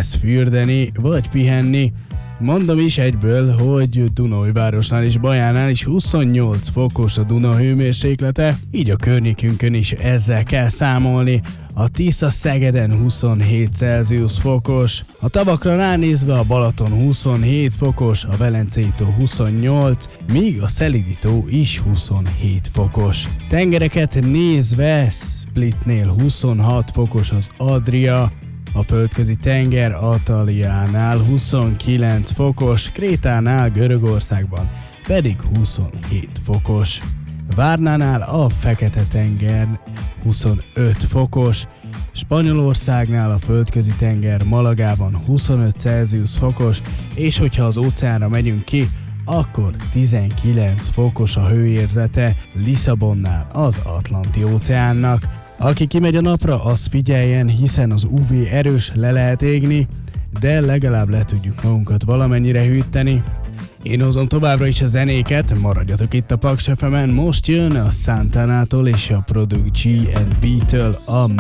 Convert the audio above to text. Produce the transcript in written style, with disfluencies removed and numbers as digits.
lesz fürdeni vagy pihenni. Mondom is egyből, hogy Dunaújvárosnál és Bajánál is 28 fokos a Duna hőmérséklete, így a környékünkön is ezzel kell számolni. A Tisza Szegeden 27 Celsius fokos, a tavakra ránézve a Balaton 27 fokos, a Velencei tó 28, míg a Szelidi tó is 27 fokos. Tengereket nézve Splitnél 26 fokos az Adria, a Földközi tenger Ataliánál 29 fokos, Krétánál Görögországban pedig 27 fokos. Várnánál a Fekete-tenger 25 fokos, Spanyolországnál a Földközi tenger Malagában 25 Celsius fokos, és hogyha az óceánra megyünk ki, akkor 19 fokos a hőérzete Lisszabonnál az Atlanti óceánnak. Aki kimegy a napra, az figyeljen, hiszen az UV erős, le lehet égni, de legalább le tudjuk magunkat valamennyire hűteni. Én hozom továbbra is a zenéket, maradjatok itt a Paks FM-en, most jön a Santánától és a Product G&B-től a